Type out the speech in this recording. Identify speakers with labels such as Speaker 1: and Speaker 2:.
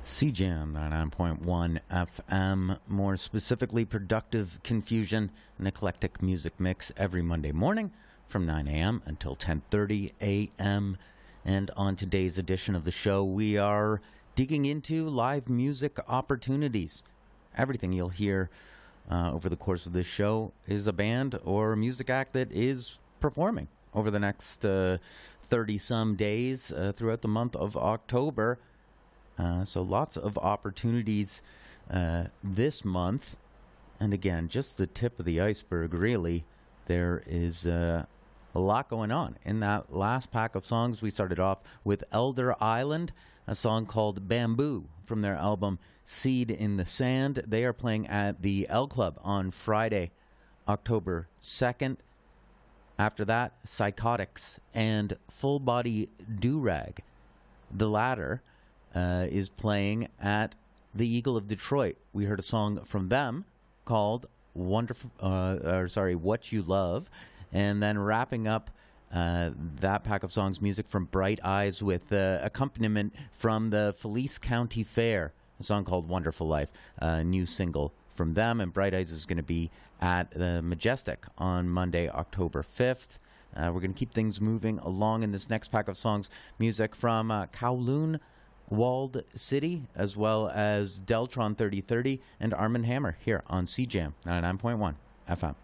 Speaker 1: CJAM 99.1 FM, more specifically Productive Confusion, an eclectic music mix every Monday morning from 9 a.m. until 10:30 a.m. And on today's edition of the show, we are digging into live music opportunities. Everything you'll hear over the course of this show is a band or a music act that is performing over the next 30-some days throughout the month of October. So lots of opportunities this month. And again, just the tip of the iceberg, really. There is a lot going on. In that last pack of songs, we started off with Elder Island, a song called Bamboo from their album Seed in the Sand. They are playing at the L Club on Friday, October 2nd. After that, Psychotics and Full Body Do-Rag. The latter is playing at the Eagle of Detroit. We heard a song from them called What You Love, and then wrapping up that pack of songs, music from Bright Eyes with accompaniment from the Felice County Fair, a song called Wonderful Life, a new single from them. And Bright Eyes is going to be at the Majestic on Monday, October 5th. We're going to keep things moving along in this next pack of songs, music from Kowloon Walled City, as well as Deltron 3030 and Arm & Hammer here on CJAM 99.1 FM.